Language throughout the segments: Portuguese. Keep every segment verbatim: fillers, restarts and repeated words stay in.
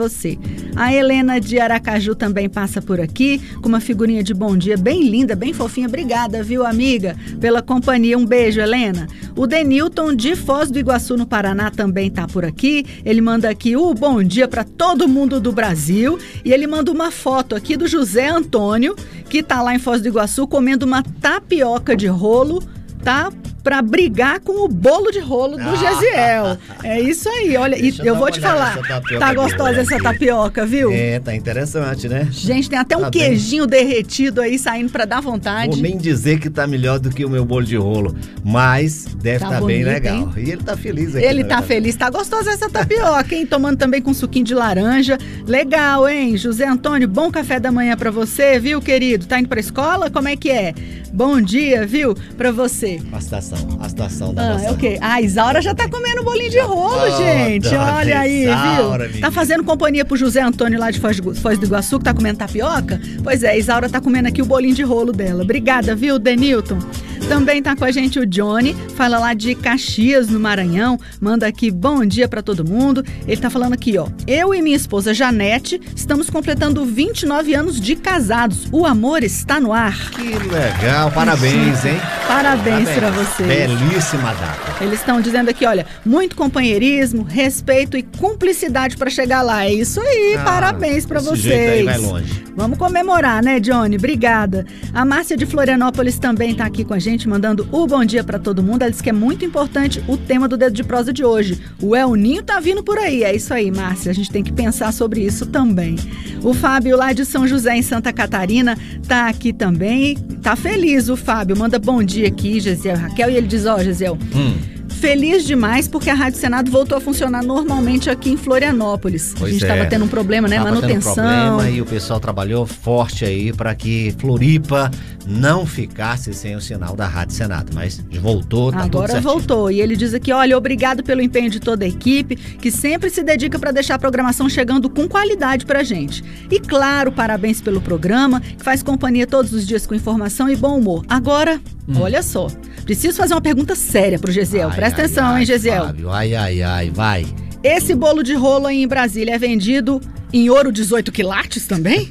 Você. A Helena de Aracaju também passa por aqui com uma figurinha de bom dia bem linda, bem fofinha. Obrigada, viu, amiga, pela companhia. Um beijo, Helena. O Denilton de Foz do Iguaçu, no Paraná, também tá por aqui. Ele manda aqui o bom dia para todo mundo do Brasil e ele manda uma foto aqui do José Antônio, que tá lá em Foz do Iguaçu comendo uma tapioca de rolo, tá? Pra brigar com o bolo de rolo do ah, Gesiel. É isso aí, olha, e eu vou te falar, tá gostosa essa tapioca, viu? É, tá interessante, né? Gente, tem até um tá queijinho bem derretido aí saindo pra dar vontade. Vou nem dizer que tá melhor do que o meu bolo de rolo, mas deve tá, tá bonito, bem legal. Hein? E ele tá feliz aqui. Ele tá feliz, tá gostosa essa tapioca, hein? Tomando também com suquinho de laranja. Legal, hein? José Antônio, bom café da manhã pra você, viu, querido? Tá indo pra escola? Como é que é? Bom dia, viu? Pra você. A situação, a situação da ah, nossa... é o quê? Ah, a Isaura já tá comendo bolinho de rolo, oh, gente. Olha aí, Isaura, viu? Tá fazendo companhia pro José Antônio lá de Foz, Foz do Iguaçu, que tá comendo tapioca? Pois é, a Isaura tá comendo aqui o bolinho de rolo dela. Obrigada, viu, Denilton? Também tá com a gente o Johnny, fala lá de Caxias, no Maranhão, manda aqui bom dia pra todo mundo. Ele tá falando aqui, ó, eu e minha esposa Janete estamos completando vinte e nove anos de casados. O amor está no ar. Que legal, parabéns, hein? Parabéns, parabéns pra vocês. Belíssima data. Eles estão dizendo aqui, olha, muito companheirismo, respeito e cumplicidade pra chegar lá. É isso aí, ah, parabéns pra vocês. Jeito aí vai longe. Vamos comemorar, né, Johnny? Obrigada. A Márcia de Florianópolis também tá aqui com a gente, mandando o bom dia pra todo mundo. Ela disse que é muito importante o tema do Dedo de Prosa de hoje. O El Ninho tá vindo por aí. É isso aí, Márcia. A gente tem que pensar sobre isso também. O Fábio, lá de São José, em Santa Catarina, tá aqui também. Tá feliz o Fábio. Manda bom dia aqui, Gesiel e Raquel. E ele diz, ó, oh, Gesiel... Hum. Feliz demais porque a Rádio Senado voltou a funcionar normalmente aqui em Florianópolis. Pois a gente é. tava tendo um problema, né? Tava Manutenção. Tendo problema e o pessoal trabalhou forte aí para que Floripa não ficasse sem o sinal da Rádio Senado. Mas voltou, tá Agora tudo certinho. voltou. E ele diz aqui, olha, obrigado pelo empenho de toda a equipe, que sempre se dedica para deixar a programação chegando com qualidade pra gente. E claro, parabéns pelo programa, que faz companhia todos os dias com informação e bom humor. Agora, hum. olha só, preciso fazer uma pergunta séria pro Gesiel. Ai, Presta ai, atenção, ai, hein, Gesiel? Fábio, ai, ai, ai, vai. Esse bolo de rolo aí em Brasília é vendido em ouro dezoito quilates também?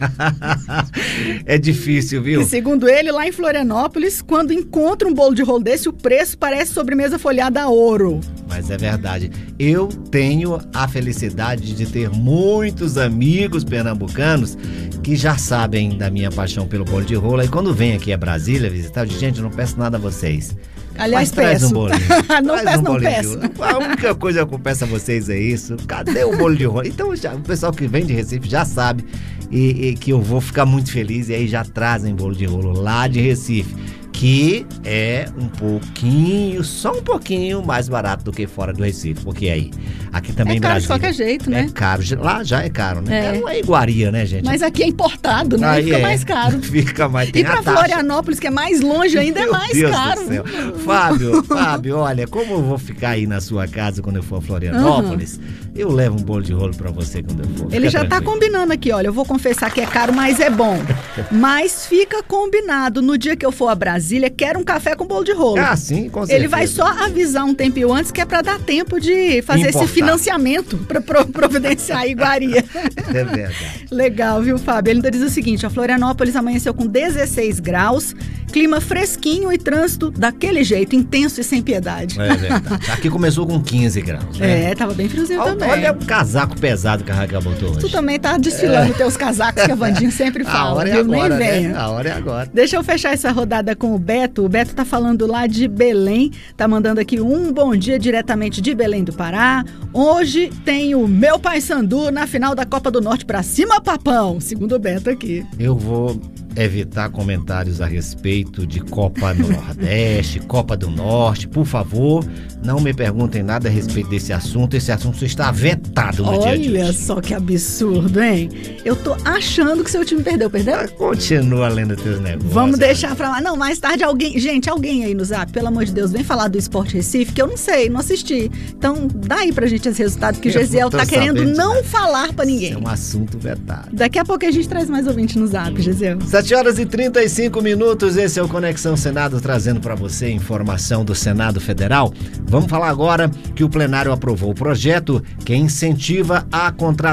É difícil, viu? E segundo ele, lá em Florianópolis, quando encontra um bolo de rolo desse, o preço parece sobremesa folhada a ouro. Mas é verdade. Eu tenho a felicidade de ter muitos amigos pernambucanos que já sabem da minha paixão pelo bolo de rolo. E quando vem aqui a Brasília visitar, eu digo, gente, eu não peço nada a vocês. Aliás, mas traz peço. um bolinho. não traz peço, um não bolinho peço. De... A única coisa que eu peço a vocês é isso. Cadê o bolo de rolo? Então, já, o pessoal que vem de Recife já sabe e, e que eu vou ficar muito feliz. E aí já trazem bolo de rolo lá de Recife, que é um pouquinho, só um pouquinho mais barato do que fora do Recife. Porque aí, aqui também em Brasília... É caro de qualquer jeito, né? É caro. Lá já é caro, né? É. Não é iguaria, né, gente? Mas aqui é importado, né? Aí fica é. mais caro. Fica mais... Tem e pra Florianópolis, que é mais longe ainda, é mais Deus caro. Do céu. Fábio, Fábio, olha, como eu vou ficar aí na sua casa quando eu for a Florianópolis, uhum. eu levo um bolo de rolo pra você quando eu for. Ele fica já tranquilo. Tá combinando aqui, olha, eu vou confessar que é caro, mas é bom. Mas fica combinado, no dia que eu for a Brasília, quero um café com bolo de rolo. Ah, sim, com certeza. Ele vai só avisar um tempinho antes, que é pra dar tempo de fazer Importar. esse financiamento pra pro, providenciar a iguaria. É verdade. Legal, viu, Fábio? Ele ainda diz o seguinte, a Florianópolis amanheceu com dezesseis graus, clima fresquinho e trânsito daquele jeito, intenso e sem piedade. É verdade. Aqui começou com quinze graus, né? É, tava bem friozinho olha, também. Olha o casaco pesado que a Raquel botou hoje. Tu também tá desfilando é. teus casacos que a Vandinha sempre fala. A hora é viu? agora, Nem venha. Né? A hora é agora. Deixa eu fechar essa rodada com o Beto. O Beto tá falando lá de Belém, tá mandando aqui um bom dia diretamente de Belém do Pará. Hoje tem o meu Paysandu na final da Copa do Norte. Pra cima, papão, segundo o Beto aqui. Eu vou evitar comentários a respeito de Copa no Nordeste, Copa do Norte, por favor, não me perguntem nada a respeito desse assunto, esse assunto está vetado no Olha dia de hoje. Olha só que absurdo, hein? Eu tô achando que seu time perdeu, perdeu? Ah, continua lendo teus negócios. Vamos deixar pra lá. Não, mais tarde alguém, gente, alguém aí no Zap, pelo amor de Deus, vem falar do Sport Recife, que eu não sei, não assisti. Então, dá aí pra gente esse resultado, que o Gesiel tá querendo não nada. falar pra ninguém. Isso é um assunto vetado. Daqui a pouco a gente traz mais ouvinte no Zap, Gesiel. sete horas e trinta e cinco minutos, esse é o Conexão Senado, trazendo para você informação do Senado Federal. Vamos falar agora que o plenário aprovou o projeto que incentiva a contratação